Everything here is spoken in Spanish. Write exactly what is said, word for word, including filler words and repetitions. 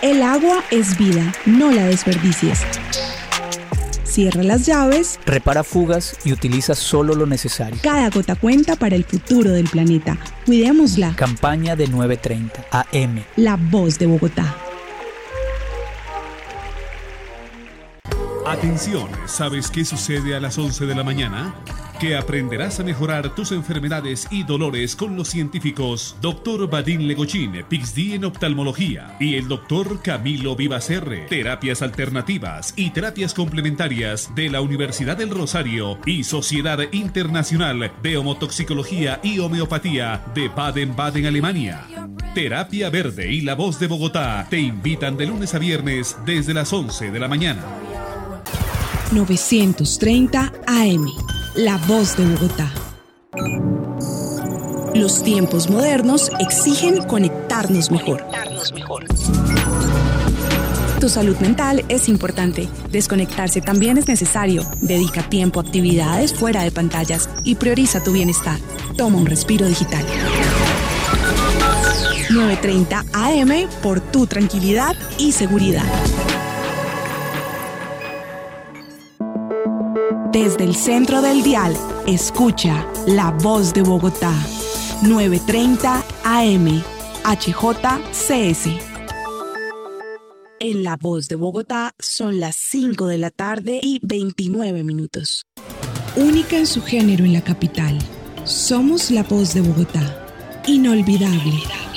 El agua es vida, no la desperdicies. Cierra las llaves, repara fugas y utiliza solo lo necesario. Cada gota cuenta para el futuro del planeta. Cuidémosla. Campaña de nueve treinta A M. La voz de Bogotá. Atención, ¿sabes qué sucede a las once de la mañana? Que aprenderás a mejorar tus enfermedades y dolores con los científicos doctor Vadim Legochín, P H D en oftalmología, y el doctor Camilo Vivacerre, terapias alternativas y terapias complementarias de la Universidad del Rosario y Sociedad Internacional de Homotoxicología y Homeopatía de Baden-Baden, Alemania. Terapia Verde y La Voz de Bogotá te invitan de lunes a viernes desde las once de la mañana. novecientos treinta A M. La Voz de Bogotá. Los tiempos modernos exigen conectarnos mejor. Tu salud mental es importante. Desconectarse también es necesario. Dedica tiempo a actividades fuera de pantallas y prioriza tu bienestar. Toma un respiro digital. novecientos treinta A M por tu tranquilidad y seguridad. Desde el centro del dial, escucha La Voz de Bogotá. novecientos treinta A M, H J C S. En La Voz de Bogotá son las cinco de la tarde y veintinueve minutos. Única en su género en la capital. Somos La Voz de Bogotá. Inolvidable.